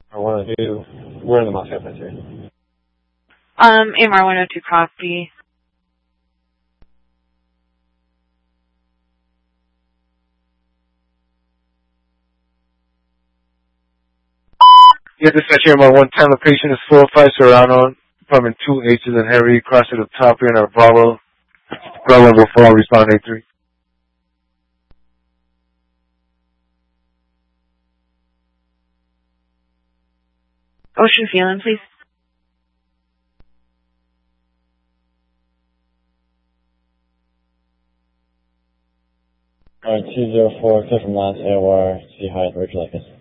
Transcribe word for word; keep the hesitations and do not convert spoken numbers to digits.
I want to do, we're in the Moscow Center. Um, A M R one oh two copy. Yeah, dispatch A M R one ten, the patient is four five Serrano, apartment two H is in Henry, cross to the top here in our Bravo. Bravo level four, respond eight three. Ocean Feeling, please. Alright, two zero four, clear from last A O R, see how it works like this.